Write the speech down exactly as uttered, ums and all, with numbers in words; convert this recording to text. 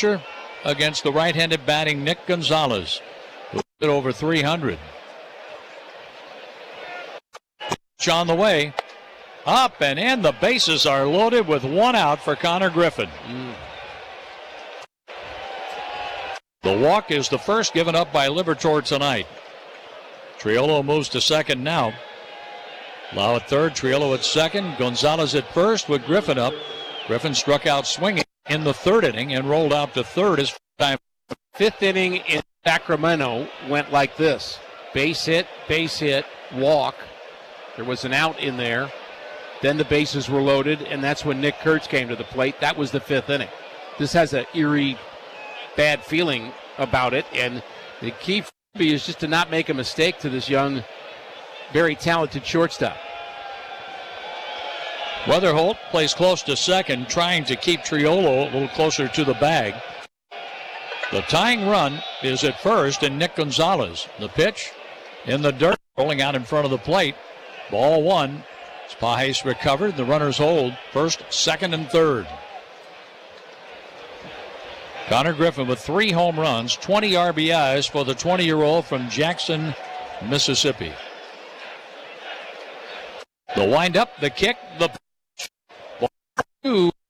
pitcher against the right-handed batting Nick Gonzalez, who hit over three hundred. On the way, up and in. The bases are loaded with one out for Connor Griffin. Mm. The walk is the first given up by Liberatore tonight. Triolo moves to second now. Lau at third, Triolo at second, Gonzalez at first with Griffin up. Griffin struck out swinging in the third inning and rolled out to third his time. Fifth inning in Sacramento went like this. Base hit, base hit, walk. There was an out in there. Then the bases were loaded, and that's when Nick Kurtz came to the plate. That was the fifth inning. This has an eerie, bad feeling about it, and the key for me is just to not make a mistake to this young, very talented shortstop. Weatherholt plays close to second, trying to keep Triolo a little closer to the bag. The tying run is at first, and Nick Gonzalez. The pitch in the dirt, rolling out in front of the plate. Ball one. Pajes recovered. The runners hold first, second, and third. Connor Griffin with three home runs, twenty R B Is for the twenty-year-old from Jackson, Mississippi. The windup, the kick, the two.